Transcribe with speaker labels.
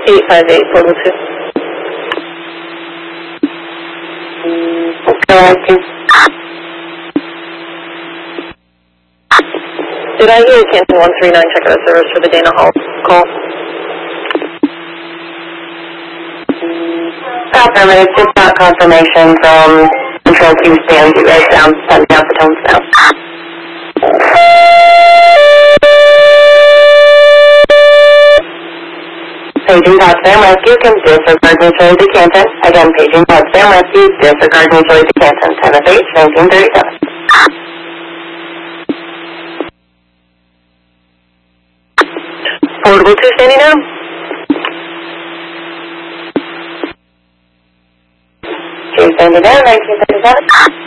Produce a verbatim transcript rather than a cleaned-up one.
Speaker 1: eight five eight, portable two.
Speaker 2: Okay.
Speaker 1: Did I hear Canton one three nine check out of service for the Dana Hall call?
Speaker 2: Affirmative, just got confirmation from Control Team stands. You guys down, sending out the tones now. Paging Potsdam Rescue can disregard mutually to Canton. Again, paging Potsdam Rescue, disregard mutually to Canton. Time of H, nineteen thirty-seven.
Speaker 1: Portable two standing now?
Speaker 2: Two standing down, nineteen thirty-seven.